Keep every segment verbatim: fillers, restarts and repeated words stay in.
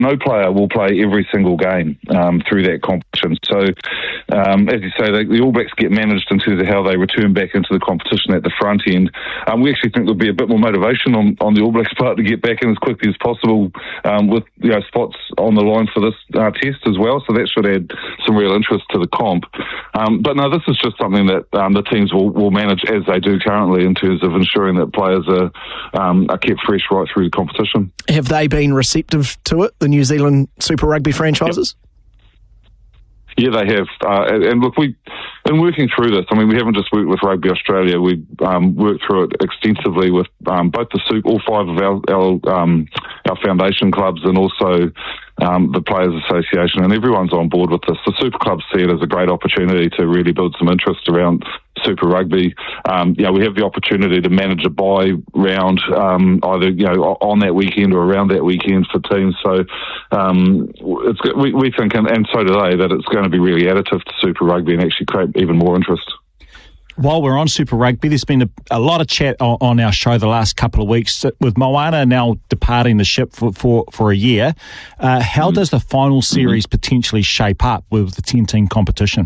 no player will play every single game um, through that competition. So, um, as you say, the, the All Blacks get managed in terms of how they return back into the competition at the front end. Um, we actually think there'll be a bit more motivation on, on the All Blacks part to get back in as quickly as possible um, with you know, spots on the line for this uh, test as well. So that should add some real interest to the comp. Um, but no, this is just something that um, the teams will, will manage as they do currently in terms of ensuring that players are, um, are kept fresh right through the competition. Have they been receptive to it, the New Zealand Super Rugby franchises? Yep. Yeah, they have. Uh, and look, we, in working through this, I mean, we haven't just worked with Rugby Australia. We um, worked through it extensively with um, both the super, all five of our our, um, our foundation clubs and also um, the Players Association, and everyone's on board with this. The super clubs see it as a great opportunity to really build some interest around Super Rugby. Um, you know, we have the opportunity to manage a bye round um, either you know on that weekend or around that weekend for teams. So um, it's we, we think, and, and so do they, that it's going to be really additive to Super Rugby and actually create even more interest. While we're on Super Rugby, there's been a, a lot of chat on, on our show the last couple of weeks with Moana now departing the ship for, for, for a year. Uh, how mm-hmm. does the final series mm-hmm. potentially shape up with the ten-team competition?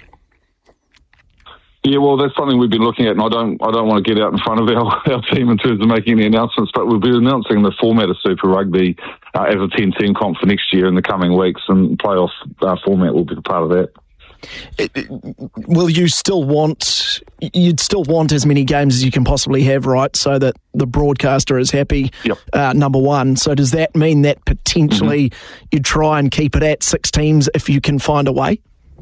Yeah, well, that's something we've been looking at, and I don't, I don't want to get out in front of our, our team in terms of making any announcements, but we'll be announcing the format of Super Rugby uh, as a ten-team comp for next year in the coming weeks, and playoff uh, format will be part of that. It, it, will you still want, you'd still want as many games as you can possibly have, right, so that the broadcaster is happy, yep. uh, number one. So does that mean that potentially mm-hmm. you try and keep it at six teams if you can find a way?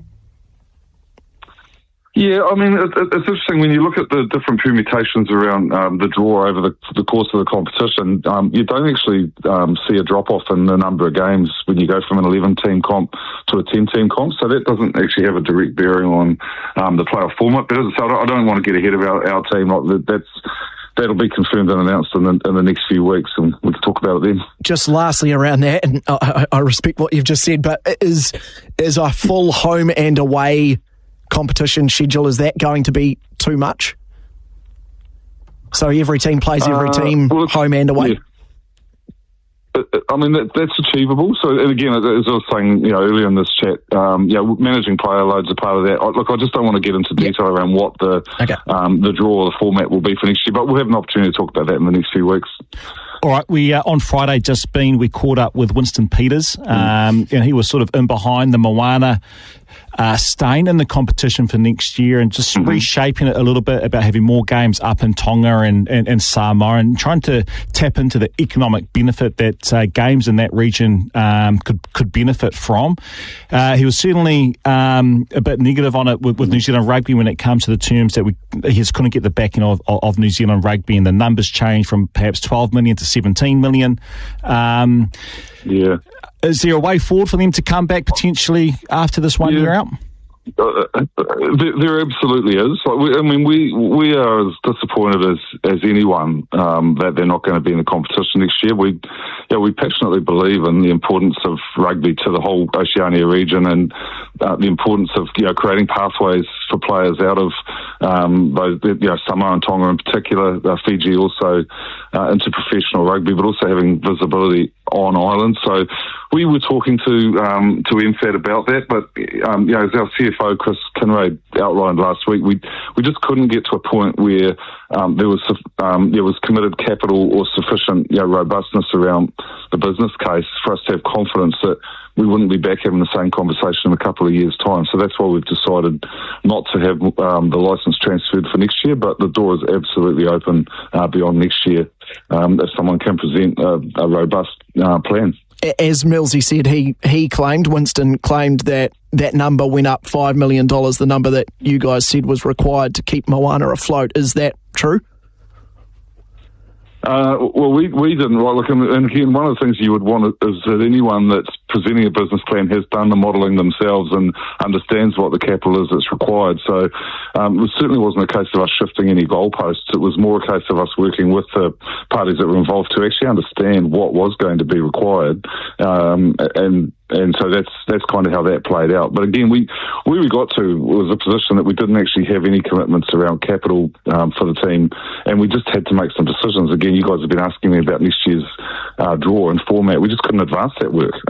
Yeah, I mean, it, it's interesting when you look at the different permutations around um, the draw over the, the course of the competition. Um, you don't actually um, see a drop-off in the number of games when you go from an eleven-team comp to a ten-team comp, so that doesn't actually have a direct bearing on um, the playoff format. But as I said, I don't want to get ahead of our, our team. Like that's That'll be confirmed and announced in the, in the next few weeks, and we can talk about it then. Just lastly around that, and I, I respect what you've just said, but is is a full home and away competition schedule, is that going to be too much? So every team plays every uh, team well, home and away? Yeah. I mean, that, that's achievable. So, and again, as I was saying, you know, earlier in this chat, um, yeah, managing player loads are part of that. I, look, I just don't want to get into detail yep. around what the okay. um, the draw or the format will be for next year, but we'll have an opportunity to talk about that in the next few weeks. All right, we uh, on Friday just been, we caught up with Winston Peters, um, mm. and he was sort of in behind the Moana uh, stain in the competition for next year, and just mm-hmm. reshaping it a little bit about having more games up in Tonga and, and, and Samoa, and trying to tap into the economic benefit that uh, games in that region um, could could benefit from. Uh, he was certainly um, a bit negative on it with, with New Zealand Rugby when it comes to the terms that we he just couldn't get the backing of, of, of New Zealand Rugby, and the numbers changed from perhaps twelve million to seventeen million. Um, yeah. Is there a way forward for them to come back potentially after this one yeah. year out? Uh, there, there absolutely is. Like we, I mean, we we are as disappointed as as anyone um, that they're not going to be in the competition next year. We, yeah, we passionately believe in the importance of rugby to the whole Oceania region, and uh, the importance of you know creating pathways for players out of um, those, you know, Samoa and Tonga in particular, uh, Fiji also uh, into professional rugby, but also having visibility on island. So we were talking to um, to M F A D about that, but um, you know, as our C F O Chris Kinraid outlined last week, we we just couldn't get to a point where um, there was um, there was committed capital or sufficient you know, robustness around the business case for us to have confidence that we wouldn't be back having the same conversation in a couple of years' time. So that's why we've decided not to have um, the licence transferred for next year, but the door is absolutely open uh, beyond next year um, if someone can present a, a robust uh, plan. As Millsy said, he, he claimed, Winston claimed that that number went up five million dollars, the number that you guys said was required to keep Moana afloat. Is that true? Uh, well, we, we didn't. Right, look, and again, one of the things you would want is that anyone that's presenting a business plan, has done the modelling themselves and understands what the capital is that's required. So um, it certainly wasn't a case of us shifting any goalposts. It was more a case of us working with the parties that were involved to actually understand what was going to be required. Um, and And so that's that's kind of how that played out. But again, we where we got to was a position that we didn't actually have any commitments around capital um, for the team, and we just had to make some decisions. Again, you guys have been asking me about next year's uh, draw and format. We just couldn't advance that work.